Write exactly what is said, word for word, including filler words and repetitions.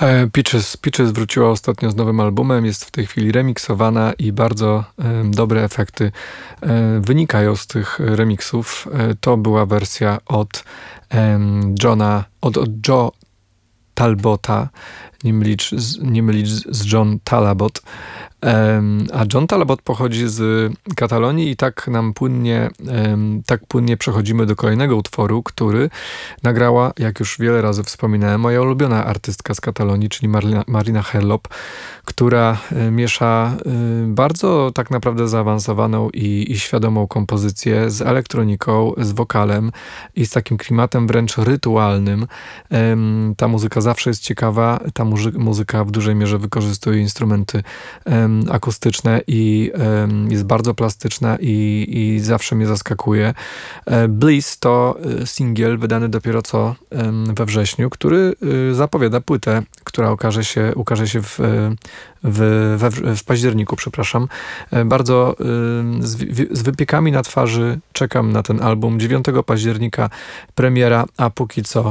Peaches, Peaches wróciła ostatnio z nowym albumem, jest w tej chwili remiksowana i bardzo e, dobre efekty e, wynikają z tych remiksów. E, to była wersja od e, Johna, od, od Joe Talbota, nie mylić, z, nie mylić z John Talabot. Um, a John Talabot pochodzi z Katalonii i tak nam płynnie, um, tak płynnie przechodzimy do kolejnego utworu, który nagrała, jak już wiele razy wspominałem, moja ulubiona artystka z Katalonii, czyli Marina, Marina Herlop, która y, miesza y, bardzo tak naprawdę zaawansowaną i, i świadomą kompozycję z elektroniką, z wokalem i z takim klimatem wręcz rytualnym. Um, ta muzyka zawsze jest ciekawa, ta muzy- muzyka w dużej mierze wykorzystuje instrumenty um, akustyczne i um, jest bardzo plastyczna i, i zawsze mnie zaskakuje. E, Bliss to singiel wydany dopiero co um, we wrześniu, który y, zapowiada płytę, która okaże się, ukaże się w, w, we, w październiku, przepraszam. E, bardzo y, z, z wypiekami na twarzy czekam na ten album. dziewiątego października premiera, a póki co